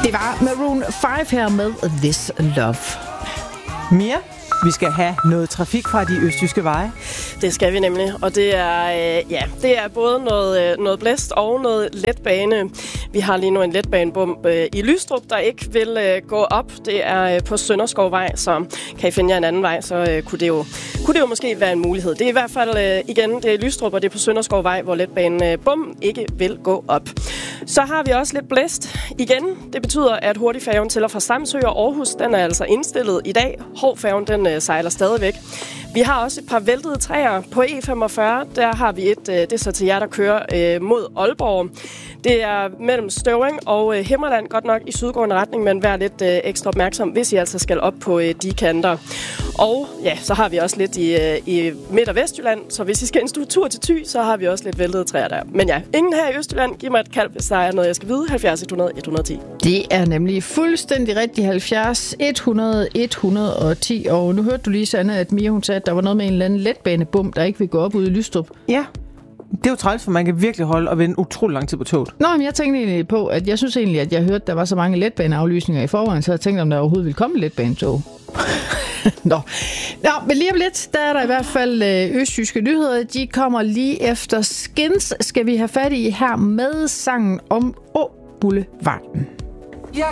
Det var Maroon 5 her med This Love. Mia, vi skal have noget trafik fra de østjyske veje. Det skal vi nemlig, og det er både noget blæst og noget letbane. Vi har lige nu en letbanebom i Lystrup, der ikke vil gå op. Det er på Sønderskovvej, så kan I finde jer en anden vej, så kunne det jo måske være en mulighed. Det er i hvert fald igen, det er Lystrup, og det er på Sønderskovvej, hvor letbanebom ikke vil gå op. Så har vi også lidt blæst igen. Det betyder, at hurtigfærgen til og fra Samsø og Aarhus, den er altså indstillet i dag. Hårdfærgen, den sejler stadigvæk. Vi har også et par væltede træer på E45. Der har vi det er så til jer, der kører mod Aalborg. Det er mellem Støvring og Himmerland, godt nok i sydgående retning, men vær lidt ekstra opmærksom, hvis I altså skal op på de kanter. Og ja, så har vi også lidt i Midt- og Vestjylland, så hvis I skal en tur til Thy, så har vi også lidt væltede træer der. Men ja, ingen her i Østjylland, giv mig et kald, hvis der er noget, jeg skal vide. 70 100 110. Det er nemlig fuldstændig rigtigt. 70 100 110. Og nu hørte du lige, Sanne, at Mia, hun sagde, at der var noget med en eller anden letbanebom, der ikke vil gå op ude i Lystrup. Ja, det er jo træls, for man kan virkelig holde og vente utrolig lang tid på toget. Nå, men jeg tænkte egentlig på, at jeg synes egentlig, at jeg hørte, at der var så mange letbaneaflysninger i forvejen, så jeg tænkte, om der overhovedet ville komme letbanetog. Nå, men lige om lidt, der er der i hvert fald østjyske nyheder. De kommer lige efter Skins, skal vi have fat i her med sangen om Boulevarden.